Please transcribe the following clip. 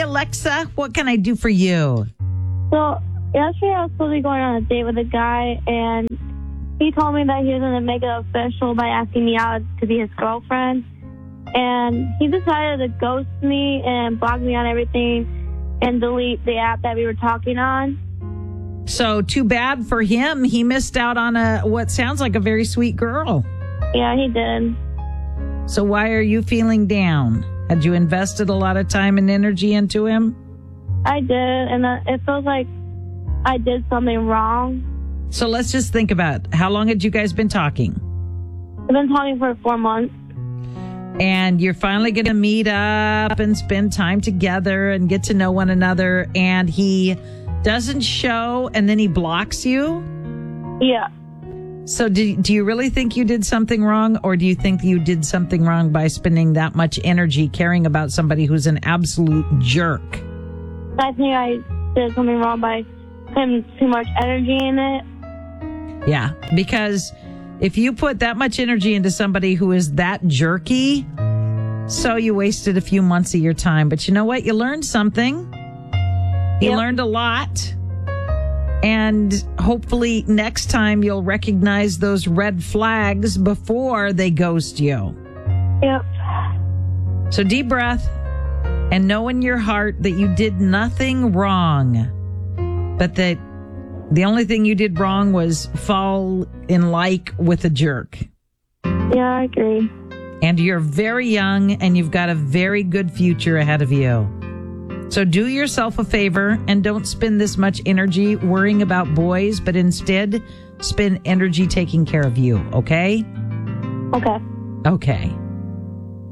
Alexa. What can I do for you? So, yesterday I was supposed to be going on a date with a guy, and he told me that he was going to make it official by asking me out to be his girlfriend. And he decided to ghost me and block me on everything and delete the app that we were talking on. So, too bad for him. He missed out on what sounds like a very sweet girl. Yeah, he did. So why are you feeling down? Had you invested a lot of time and energy into him? I did, and it feels like I did something wrong. So let's just think about how long had you guys been talking? We've been talking for 4 months. And you're finally going to meet up and spend time together and get to know one another, and he doesn't show and then he blocks you? Yeah. So do you really think you did something wrong, or do you think you did something wrong by spending that much energy caring about somebody who's an absolute jerk? I think I did something wrong by putting too much energy in it. Yeah, because if you put that much energy into somebody who is that jerky, so you wasted a few months of your time. But you know what? You learned something. You learned a lot. And hopefully next time you'll recognize those red flags before they ghost you. Yep. So deep breath and know in your heart that you did nothing wrong, but that the only thing you did wrong was fall in like with a jerk. Yeah, I agree. And you're very young and you've got a very good future ahead of you. So do yourself a favor and don't spend this much energy worrying about boys, but instead spend energy taking care of you, okay? Okay. Okay.